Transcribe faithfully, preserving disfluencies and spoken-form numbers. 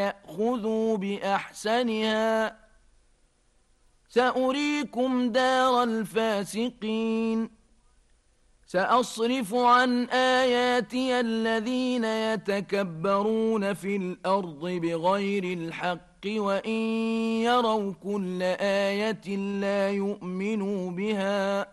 فيأخذوا بأحسنها سأريكم دار الفاسقين سأصرف عن آياتي الذين يتكبرون في الأرض بغير الحق وإن يروا كل آية لا يؤمنوا بها